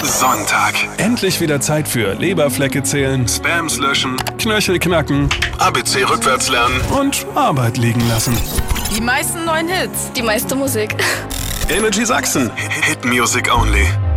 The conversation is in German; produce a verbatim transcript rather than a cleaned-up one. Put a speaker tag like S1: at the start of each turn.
S1: Sonntag.
S2: Endlich wieder Zeit für Leberflecke zählen,
S1: Spams löschen,
S2: Knöchel knacken
S1: A B C rückwärts lernen.
S2: und Arbeit liegen lassen.
S3: Die meisten neuen Hits.
S4: Die meiste Musik.
S1: Energy Sachsen. Hit Music Only.